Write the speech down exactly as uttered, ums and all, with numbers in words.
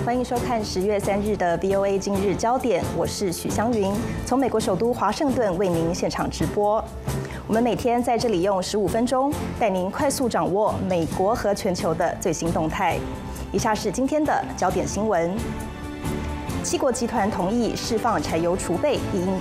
欢迎收看十月三日的 V O A 今日焦点，我是许湘云，从美国首都华盛顿为您现场直播。我们每天在这里用十五分钟，带您快速掌握美国和全球的最新动态。以下是今天的焦点新闻：七国集团同意释放柴油储备，以应